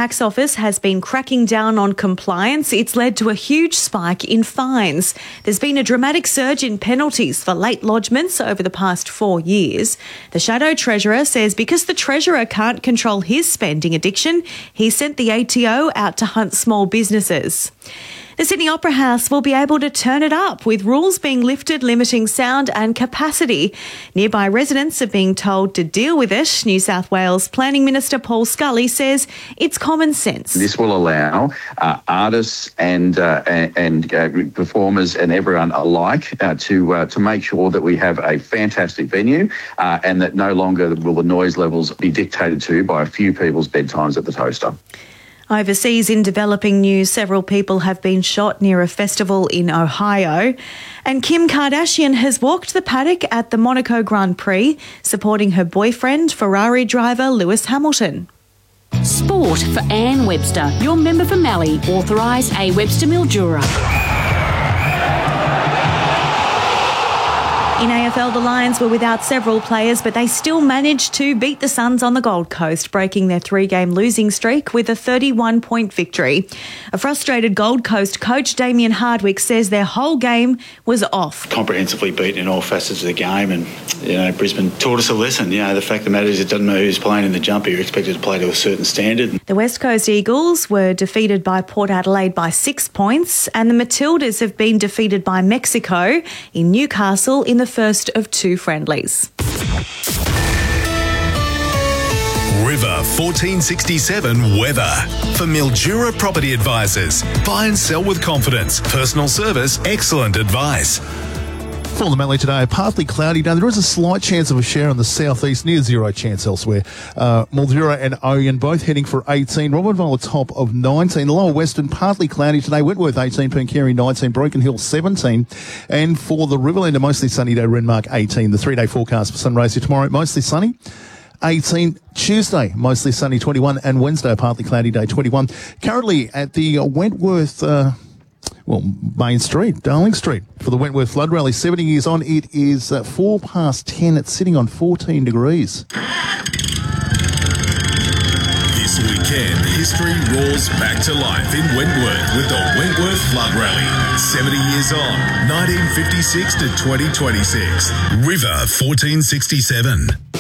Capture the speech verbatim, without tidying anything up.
Tax Office has been cracking down on compliance. It's led to a huge spike in fines. There's been a dramatic surge in penalties for late lodgements over the past four years. The Shadow Treasurer says because the Treasurer can't control his spending addiction, he sent the A T O out to hunt small businesses. The Sydney Opera House will be able to turn it up, with rules being lifted limiting sound and capacity. Nearby residents are being told to deal with it. New South Wales Planning Minister Paul Scully says it's common sense. This will allow uh, artists and uh, and, and uh, performers and everyone alike uh, to uh, to make sure that we have a fantastic venue uh, and that no longer will the noise levels be dictated to by a few people's bedtimes at the toaster. Overseas, in developing news, several people have been shot near a festival in Ohio. And Kim Kardashian has walked the paddock at the Monaco Grand Prix, supporting her boyfriend, Ferrari driver Lewis Hamilton. Sport for Anne Webster, your member for Mallee, authorised A Webster Mildura. In A F L, the Lions were without several players, but they still managed to beat the Suns on the Gold Coast, breaking their three-game losing streak with a thirty-one point victory. A frustrated Gold Coast coach, Damien Hardwick, says their whole game was off. Comprehensively beaten in all facets of the game, and you know Brisbane taught us a lesson. You know, the fact of the matter is it doesn't matter who's playing in the jumper, you're expected to play to a certain standard. The West Coast Eagles were defeated by Port Adelaide by six points, and the Matildas have been defeated by Mexico in Newcastle in the first of two friendlies. River fourteen sixty-seven weather. For Mildura Property Advisors. Buy and sell with confidence. Personal service, excellent advice. For the Mallee today, partly cloudy day. There is a slight chance of a shower in the southeast, near zero chance elsewhere. Uh, Mildura and Oyen both heading for eighteen. Robinvale a top of nineteen. Lower Western, partly cloudy today. Wentworth eighteen, Pencarry nineteen, Broken Hill seventeen. And for the Riverland, a mostly sunny day, Renmark eighteen. The three-day forecast for Sunraysia tomorrow, mostly sunny, eighteen. Tuesday, mostly sunny, twenty-one. And Wednesday, a partly cloudy day, twenty-one. Currently at the Wentworth... Uh, Well, Main Street, Darling Street, for the Wentworth Flood Rally. seventy years on, it is uh, four past ten. It's sitting on fourteen degrees. This weekend, history roars back to life in Wentworth with the Wentworth Flood Rally. seventy years on, nineteen fifty-six to twenty twenty-six. River fourteen sixty-seven.